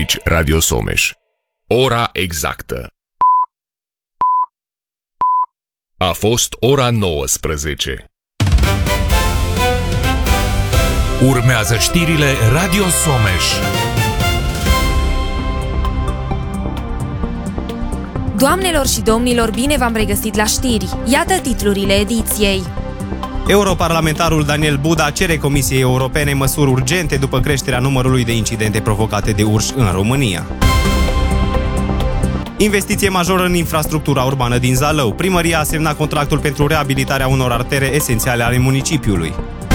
Aici Radio Someș. Ora exactă. A fost ora 19. Urmează știrile Radio Someș. Doamnelor și domnilor, bine v-am regăsit la știri. Iată titlurile ediției. Europarlamentarul Daniel Buda cere Comisiei Europene măsuri urgente după creșterea numărului de incidente provocate de urși în România. Investiție majoră în infrastructura urbană din Zalău. Primăria a semnat contractul pentru reabilitarea unor artere esențiale ale municipiului.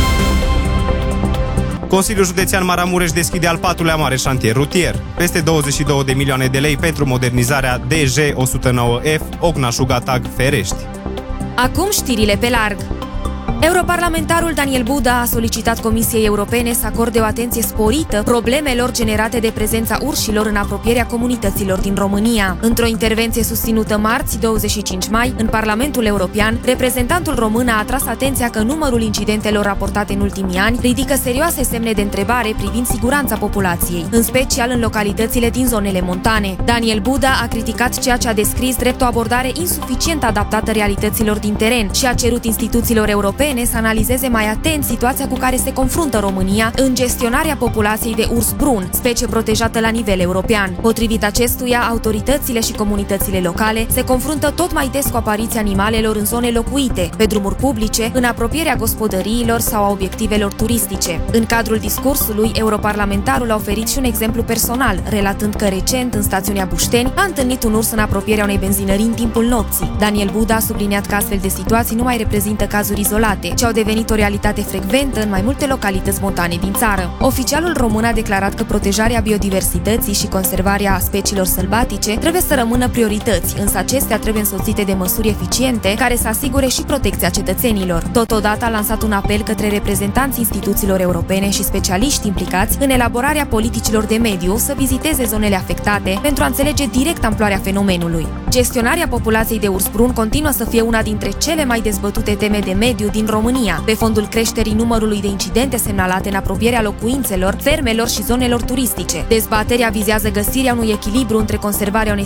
Consiliul Județean Maramureș deschide al 4-lea mare șantier rutier. Peste 22 de milioane de lei pentru modernizarea DG 109F Ocna-Șugatag-Ferești. Acum știrile pe larg. Europarlamentarul Daniel Buda a solicitat Comisiei Europene să acorde o atenție sporită problemelor generate de prezența urșilor în apropierea comunităților din România. Într-o intervenție susținută marți, 25 mai, în Parlamentul European, reprezentantul român a atras atenția că numărul incidentelor raportate în ultimii ani ridică serioase semne de întrebare privind siguranța populației, în special în localitățile din zonele montane. Daniel Buda a criticat ceea ce a descris drept o abordare insuficient adaptată realităților din teren și a cerut instituțiilor europene să analizeze mai atent situația cu care se confruntă România în gestionarea populației de urs brun, specie protejată la nivel european. Potrivit acestuia, autoritățile și comunitățile locale se confruntă tot mai des cu apariția animalelor în zone locuite, pe drumuri publice, în apropierea gospodăriilor sau a obiectivelor turistice. În cadrul discursului, europarlamentarul a oferit și un exemplu personal, relatând că recent, în stațiunea Bușteni, a întâlnit un urs în apropierea unei benzinării în timpul nopții. Daniel Buda a subliniat că astfel de situații nu mai reprezintă cazuri izolate, ce au devenit o realitate frecventă în mai multe localități montane din țară. Oficialul român a declarat că protejarea biodiversității și conservarea speciilor sălbatice trebuie să rămână priorități, însă acestea trebuie însoțite de măsuri eficiente care să asigure și protecția cetățenilor. Totodată a lansat un apel către reprezentanții instituțiilor europene și specialiști implicați în elaborarea politicilor de mediu să viziteze zonele afectate pentru a înțelege direct amploarea fenomenului. Gestionarea populației de urs brun continuă să fie una dintre cele mai dezbătute teme de mediu din România, pe fondul creșterii numărului de incidente semnalate în apropierea locuințelor, fermelor și zonelor turistice. Dezbaterea vizează găsirea unui echilibru între conservarea unei